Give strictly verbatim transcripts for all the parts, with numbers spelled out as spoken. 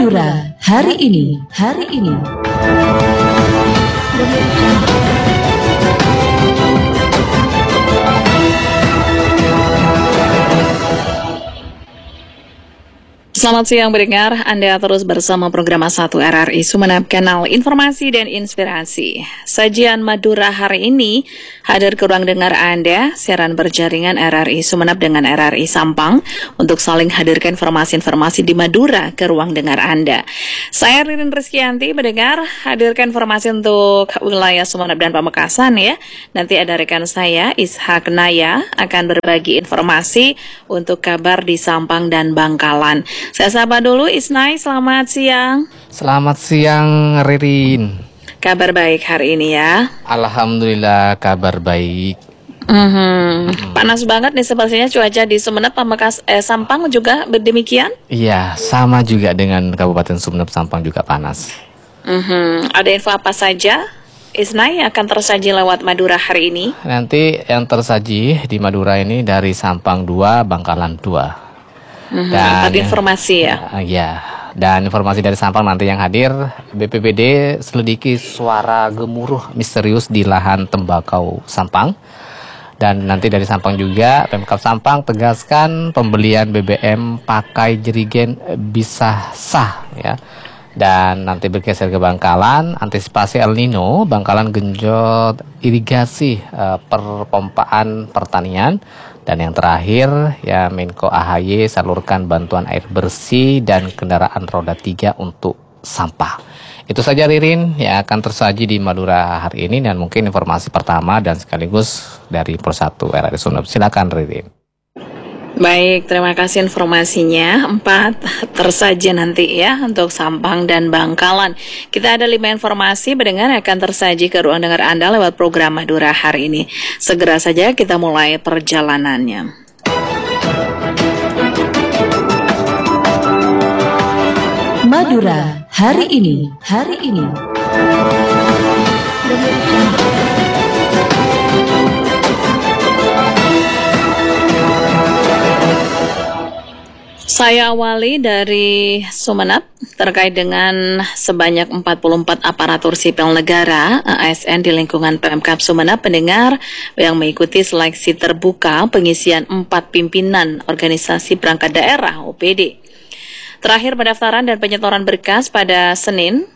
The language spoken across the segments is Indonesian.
Madura hari ini, hari ini. Selamat siang pendengar, Anda terus bersama program satu R R I Sumeneb, kanal informasi dan inspirasi. Sajian Madura hari ini hadir ke ruang dengar Anda, siaran berjaringan R R I Sumeneb dengan R R I Sampang untuk saling hadirkan informasi-informasi di Madura ke ruang dengar Anda. Saya Ririn Rizkyanti, pendengar, hadirkan informasi untuk wilayah Sumeneb dan Pamekasan ya. Nanti ada rekan saya, Ishak Naya, akan berbagi informasi untuk kabar di Sampang dan Bangkalan. Saya sapa dulu Isnai, selamat siang. Selamat siang Ririn. Kabar baik hari ini ya? Alhamdulillah kabar baik. Mm-hmm. Hmm. Panas banget nih sepertinya cuaca di Sumeneb, Pamekas, eh, Sampang juga berdemikian? Iya, sama juga dengan Kabupaten Sumeneb, Sampang juga panas. Mm-hmm. Ada info apa saja Isnai akan tersaji lewat Madura hari ini? Nanti yang tersaji di Madura ini dari Sampang dua, Bangkalan dua. Mm-hmm. Dan ada informasi ya? Uh, ya, dan informasi dari Sampang nanti yang hadir, B P B D selidiki suara gemuruh misterius di lahan tembakau Sampang. Dan nanti dari Sampang juga, Pemkab Sampang tegaskan pembelian B B M pakai jerigen bisa sah ya. Dan nanti bergeser ke Bangkalan, antisipasi El Nino, Bangkalan genjot irigasi uh, perpompaan pertanian. Dan yang terakhir, ya Menko A H Y salurkan bantuan air bersih dan kendaraan roda tiga untuk sampah. Itu saja Ririn yang akan tersaji di Madura hari ini, dan mungkin informasi pertama dan sekaligus dari Persatu R R I Sumeneb. Silakan Ririn. Baik, terima kasih informasinya. Empat tersaji nanti ya untuk Sampang dan Bangkalan. Kita ada lima informasi pendengar yang akan tersaji ke ruang dengar Anda lewat program Madura hari ini. Segera saja kita mulai perjalanannya. Madura hari ini, hari ini. Saya awali dari Sumeneb terkait dengan sebanyak empat puluh empat aparatur sipil negara A S N di lingkungan Pemkab Sumeneb pendengar yang mengikuti seleksi terbuka pengisian empat pimpinan organisasi perangkat daerah O P D. Terakhir pendaftaran dan penyetoran berkas pada Senin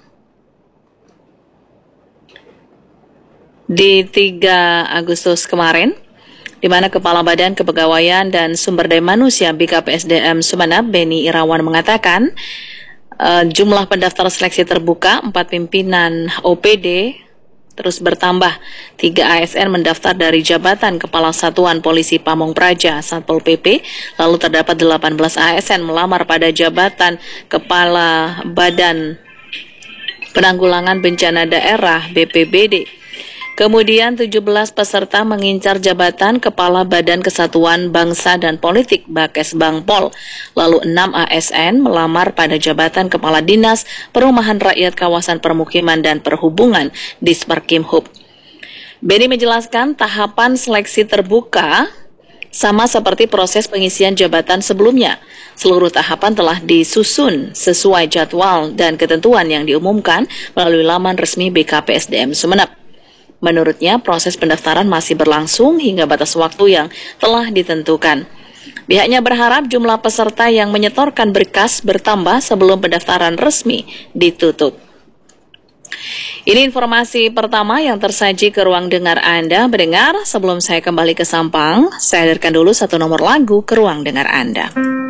di tiga Agustus kemarin, di mana Kepala Badan Kepegawaian dan Sumber Daya Manusia B K P S D M Sumeneb, Beni Irawan mengatakan uh, jumlah pendaftar seleksi terbuka empat pimpinan O P D terus bertambah. Tiga A S N mendaftar dari jabatan Kepala Satuan Polisi Pamong Praja Satpol P P, lalu terdapat delapan belas A S N melamar pada jabatan Kepala Badan Penanggulangan Bencana Daerah B P B D. Kemudian tujuh belas peserta mengincar jabatan Kepala Badan Kesatuan Bangsa dan Politik Bakes Bangpol. Lalu enam A S N melamar pada jabatan Kepala Dinas Perumahan Rakyat Kawasan Permukiman dan Perhubungan Disperkimhub. Beni menjelaskan tahapan seleksi terbuka sama seperti proses pengisian jabatan sebelumnya. Seluruh tahapan telah disusun sesuai jadwal dan ketentuan yang diumumkan melalui laman resmi B K P S D M Sumeneb. Menurutnya, proses pendaftaran masih berlangsung hingga batas waktu yang telah ditentukan. Pihaknya berharap jumlah peserta yang menyetorkan berkas bertambah sebelum pendaftaran resmi ditutup. Ini informasi pertama yang tersaji ke ruang dengar Anda. Mendengar, sebelum saya kembali ke Sampang, saya hadirkan dulu satu nomor lagu ke ruang dengar Anda.